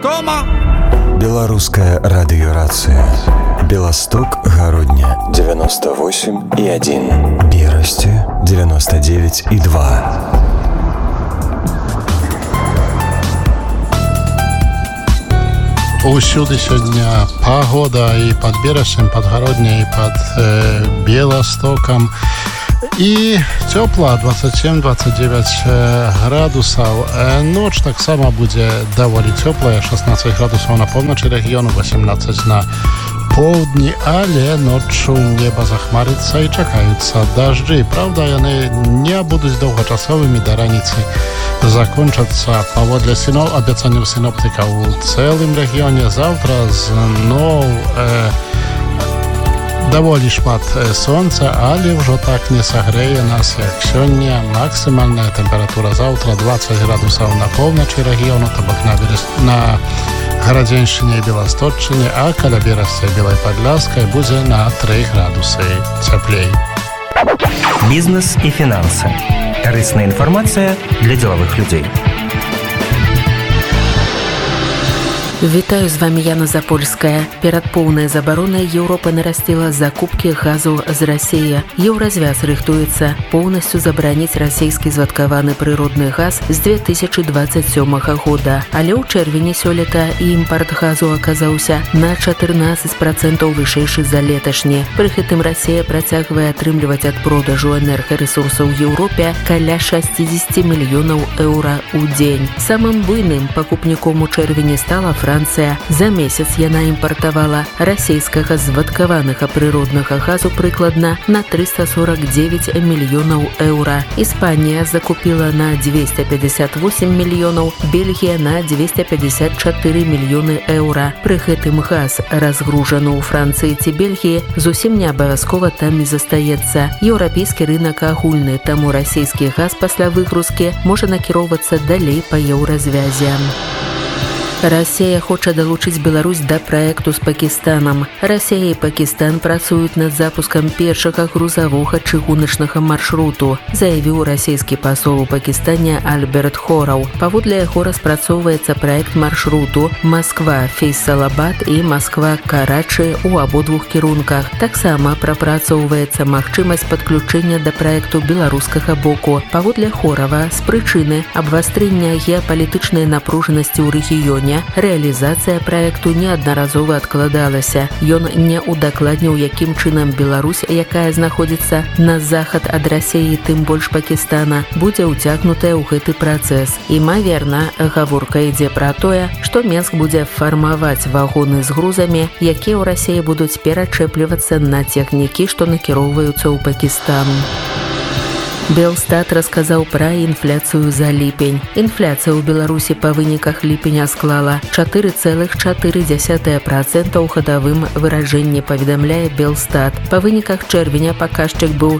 Кома! Беларуская радыёрацыя. Беласток, Гародня 98,1. Берасце 99,2. Усюды сегодня погода и под Берестем, под Городней, и под Белостоком. И тепло, 27-29 градусов. Ночь так само будет довольно теплая, 16 градусов на полночи региону, 18 на południ, ale noczu nieba zachmaryca i czekająca deszczy. Prawda, one nie będą długoczasowym i do ranicy zakończą się powodle obiecania synoptyka w całym regionie. Zawtra znowu довольно шмат сонца, але ўжо так не сагрэе нас, як сёння. Максімальная тэмпература заўтра 20 градусаў на поўначы рэгіёну, то бок на Гарадзеншчыне і Беласточчыне, а каля Берасця і Белай Падляскай будзе на 3 градусы цяплей. Бізнес і фінансы. Карысная інфармацыя для дзелавых людзей. Вітаю, з вами Яна Запольская. Перад поўнай забаронай Еўропа нарасціла закупкі газу з Расіі. Еўразвяз рыхтуецца поўнасцю забараніць расійскі звадкаваны прыродны газ з 2027 года. Але ў чэрвені сёлета імпарт газу аказаўся на 14% вышэйшы за леташні. Пры гэтым Расія працягвае атрымліваць ад продажу энергарэсурсаў у Еўропе каля 60 мільёнаў еўра ў дзень. Самым буйным пакупніком у чэрвені стала Францыя. За месяц яна імпартавала расійскага звадкаванага прыроднага газу прыкладна на 349 мільёнаў еўра. Іспанія закупіла на 258 мільёнаў, Бельгія на 254 мільёны еўра. Пры гэтым газ разгружаны ў Францыі ці Бельгіі зусім не абавязкова там і застаецца. Еўрапейскі рынак агульны, таму расійскі газ пасля выгрузкі можа накіроўвацца далей па еўразвязе. Расія хоча далучыць Беларусь да праекту з Пакістанам. Расія і Пакістан працуюць над запускам першага грузавога чыгуначнага маршруту, заявіў расійскі пасол у Пакістане Альберт Хораў. Паводле яго распрацоўваецца праект маршруту Масква-Фейсалабад і Масква-Карачы ў абодвух кірунках. Таксама прапрацоўваецца магчымасць падключэння да праекту беларускага боку. Паводле Хорава, з прычыны абвастрэння геапалітычнай напружанасці ў рэгіёне рэалізацыя праекту неаднаразова адкладалася. Ён не удакладніў, якім чынам Беларусь, якая знаходзіцца на захад ад Расіі, тым больш Пакістана, будзе ўцягнутая ў гэты працэс. Імаверна, гаворка ідзе пра тое, што Менск будзе фармаваць вагоны з грузамі, якія ў Расіі будуць перачэплівацца на цягнікі, што накіроўваюцца ў Пакістан. Белстат расказаў пра інфляцыю за ліпень. Інфляцыя ў Беларусі па выніках ліпеня склала 4,4% ў гадавым выражэнні, паведамляе Белстат. Па выніках чэрвеня паказчык быў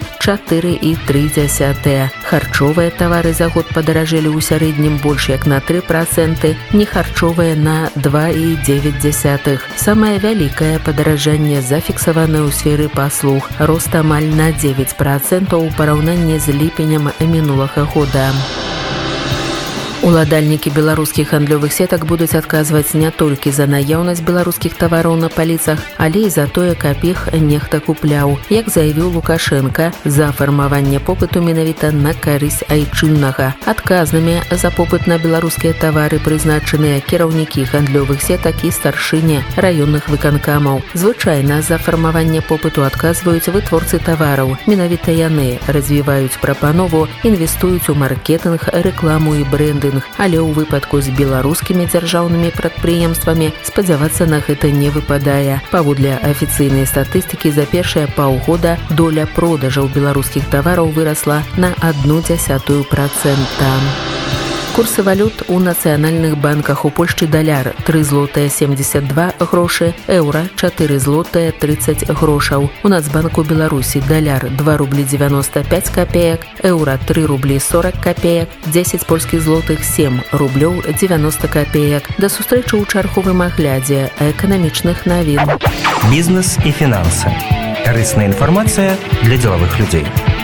4,3%. Харчовыя тавары за год падаражэлі ў сярэднім больш як на 3%, нехарчовыя на 2,9%. Самае вялікае падаражанне зафіксаванае ў сферы паслуг, рост амаль на 9% у параўнанні з ліпенем мінулага года. Уладальнікі беларускіх гандлёвых сетак будуць адказваць не толькі за наяўнасць беларускіх тавараў на паліцах, але і за тое, каб іх нехта купляў. Як заявіў Лукашенка, за фармаванне попыту менавіта на карысць айчыннага. Адказнымі за попыт на беларускія тавары прызначаныя кіраўнікі гандлёвых сетак і старшыні раённых выканкамаў. Звычайна за фармаванне попыту адказваюць вытворцы тавараў. Менавіта яны развіваюць прапанову, інвестуюць у маркетынг, рэкламу і брэндынг. Але ў выпадку з беларускімі дзяржаўнымі прадпрыемствамі спадзявацца на гэта не выпадае. Паводле афіцыйнай статыстыкі за першае паўгода доля продажаў беларускіх тавараў вырасла на 0,1%. Курсы валют у нацыянальных банках. У Польшчы даляр 3 злотыя 72 грошы, еўра 4 злотыя 30 грошаў. У Нацбанку Беларусі даляр 2 рублі 95 копеек, еўра 3 рублі 40 копеек, 10 польскіх злотых 7 рублёў 90 копеек. Да сустрэчы ў чарговым аглядзе эканамічных навін. Бізнес і фінансы. Карысная інфармацыя для дзелавых людзей.